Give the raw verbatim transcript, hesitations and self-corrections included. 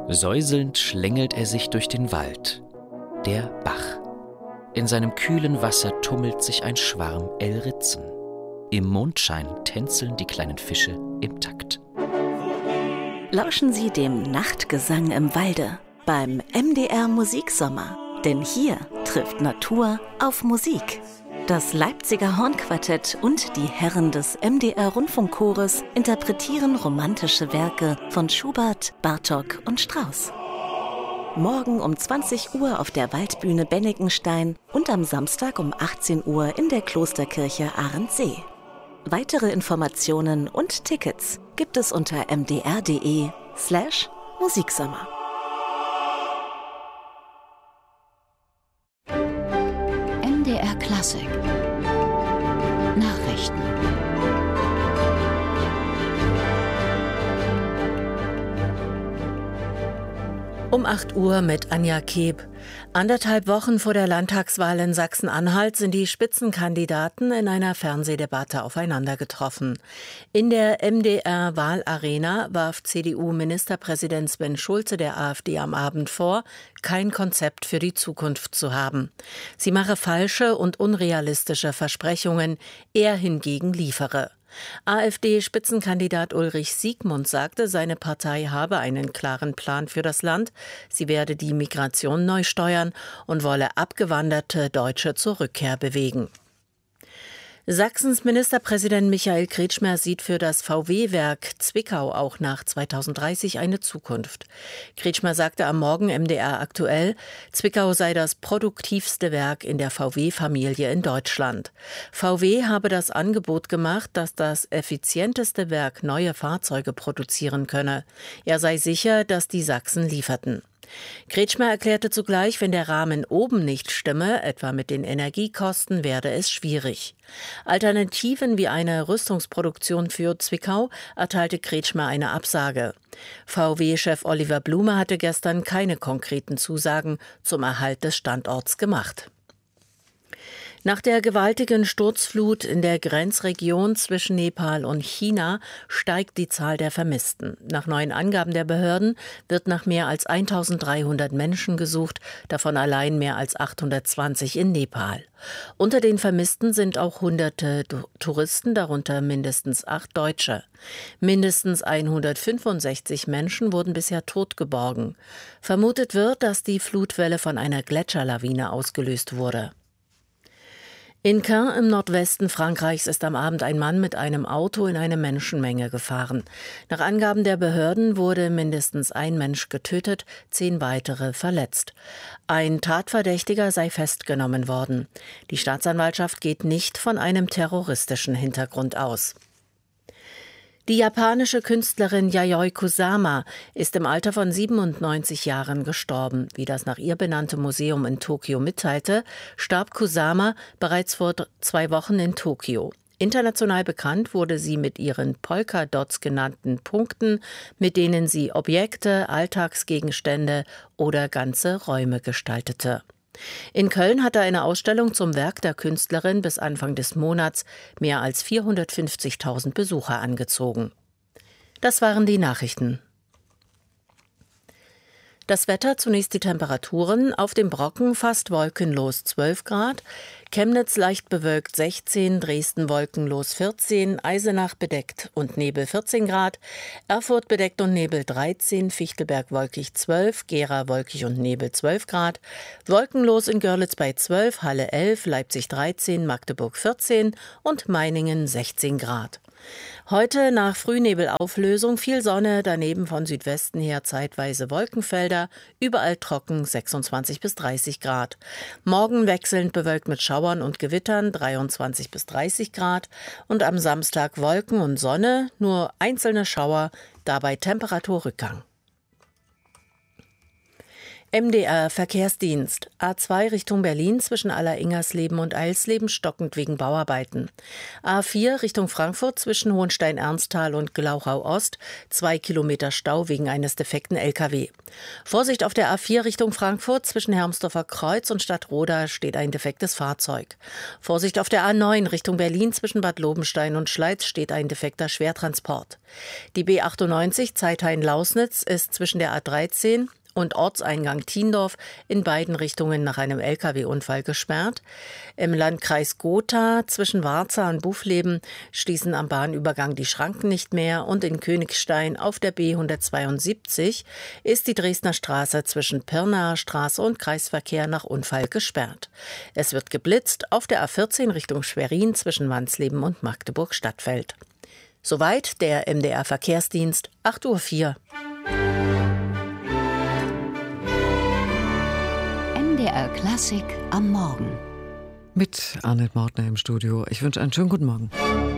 Säuselnd schlängelt er sich durch den Wald. Der Bach. In seinem kühlen Wasser tummelt sich ein Schwarm Elritzen. Im Mondschein tänzeln die kleinen Fische im Takt. Lauschen Sie dem Nachtgesang im Walde beim M D R Musiksommer. Denn hier trifft Natur auf Musik. Das Leipziger Hornquartett und die Herren des M D R Rundfunkchores interpretieren romantische Werke von Schubert, Bartók und Strauss. Morgen um zwanzig Uhr auf der Waldbühne Bennekenstein und am Samstag um achtzehn Uhr in der Klosterkirche Ahrensee. Weitere Informationen und Tickets gibt es unter mdr.de slash Musiksommer. M D R Klassik Nachrichten. Um acht Uhr mit Anja Keb. Anderthalb Wochen vor der Landtagswahl in Sachsen-Anhalt sind die Spitzenkandidaten in einer Fernsehdebatte aufeinander getroffen. In der M D R-Wahlarena warf C D U-Ministerpräsident Sven Schulze der AfD am Abend vor, kein Konzept für die Zukunft zu haben. Sie mache falsche und unrealistische Versprechungen, er hingegen liefere. AfD-Spitzenkandidat Ulrich Siegmund sagte, seine Partei habe einen klaren Plan für das Land. Sie werde die Migration neu steuern und wolle abgewanderte Deutsche zur Rückkehr bewegen. Sachsens Ministerpräsident Michael Kretschmer sieht für das V W-Werk Zwickau auch nach zweitausenddreißig eine Zukunft. Kretschmer sagte am Morgen M D R aktuell, Zwickau sei das produktivste Werk in der V W-Familie in Deutschland. V W habe das Angebot gemacht, dass das effizienteste Werk neue Fahrzeuge produzieren könne. Er sei sicher, dass die Sachsen lieferten. Kretschmer erklärte zugleich, wenn der Rahmen oben nicht stimme, etwa mit den Energiekosten, werde es schwierig. Alternativen wie eine Rüstungsproduktion für Zwickau erteilte Kretschmer eine Absage. V W-Chef Oliver Blume hatte gestern keine konkreten Zusagen zum Erhalt des Standorts gemacht. Nach der gewaltigen Sturzflut in der Grenzregion zwischen Nepal und China steigt die Zahl der Vermissten. Nach neuen Angaben der Behörden wird nach mehr als eintausenddreihundert Menschen gesucht, davon allein mehr als achthundertzwanzig in Nepal. Unter den Vermissten sind auch hunderte Touristen, darunter mindestens acht Deutsche. Mindestens hundertfünfundsechzig Menschen wurden bisher tot geborgen. Vermutet wird, dass die Flutwelle von einer Gletscherlawine ausgelöst wurde. In Caen im Nordwesten Frankreichs ist am Abend ein Mann mit einem Auto in eine Menschenmenge gefahren. Nach Angaben der Behörden wurde mindestens ein Mensch getötet, zehn weitere verletzt. Ein Tatverdächtiger sei festgenommen worden. Die Staatsanwaltschaft geht nicht von einem terroristischen Hintergrund aus. Die japanische Künstlerin Yayoi Kusama ist im Alter von siebenundneunzig Jahren gestorben. Wie das nach ihr benannte Museum in Tokio mitteilte, starb Kusama bereits vor zwei Wochen in Tokio. International bekannt wurde sie mit ihren Polka-Dots genannten Punkten, mit denen sie Objekte, Alltagsgegenstände oder ganze Räume gestaltete. In Köln hatte eine Ausstellung zum Werk der Künstlerin bis Anfang des Monats mehr als vierhundertfünfzigtausend Besucher angezogen. Das waren die Nachrichten. Das Wetter, zunächst die Temperaturen. Auf dem Brocken fast wolkenlos zwölf Grad, Chemnitz leicht bewölkt sechzehn, Dresden wolkenlos vierzehn, Eisenach bedeckt und Nebel vierzehn Grad, Erfurt bedeckt und Nebel dreizehn, Fichtelberg wolkig zwölf, Gera wolkig und Nebel zwölf Grad, wolkenlos in Görlitz bei zwölf, Halle elf, Leipzig dreizehn, Magdeburg vierzehn und Meiningen sechzehn Grad. Heute nach Frühnebelauflösung viel Sonne, daneben von Südwesten her zeitweise Wolkenfelder, überall trocken sechsundzwanzig bis dreißig Grad. Morgen wechselnd bewölkt mit Schauern und Gewittern dreiundzwanzig bis dreißig Grad und am Samstag Wolken und Sonne, nur einzelne Schauer, dabei Temperaturrückgang. M D R Verkehrsdienst. A zwei Richtung Berlin zwischen Aller-Ingersleben und Eilsleben stockend wegen Bauarbeiten. A vier Richtung Frankfurt zwischen Hohenstein-Ernsthal und Glauchau-Ost. Zwei Kilometer Stau wegen eines defekten L K W. Vorsicht auf der A vier Richtung Frankfurt zwischen Hermsdorfer Kreuz und Stadtroda steht ein defektes Fahrzeug. Vorsicht auf der A neun Richtung Berlin zwischen Bad Lobenstein und Schleiz steht ein defekter Schwertransport. Die B achtundneunzig Zeithain-Lausnitz ist zwischen der A dreizehn und Ortseingang Thiendorf in beiden Richtungen nach einem L K W-Unfall gesperrt. Im Landkreis Gotha zwischen Warza und Buffleben schließen am Bahnübergang die Schranken nicht mehr und in Königstein auf der B hundertzweiundsiebzig ist die Dresdner Straße zwischen Pirnaer Straße und Kreisverkehr nach Unfall gesperrt. Es wird geblitzt auf der A vierzehn Richtung Schwerin zwischen Wansleben und Magdeburg-Stadtfeld. Soweit der M D R Verkehrsdienst, acht Uhr vier. M D R Klassik am Morgen. Mit Arnett Mautner im Studio. Ich wünsche einen schönen guten Morgen.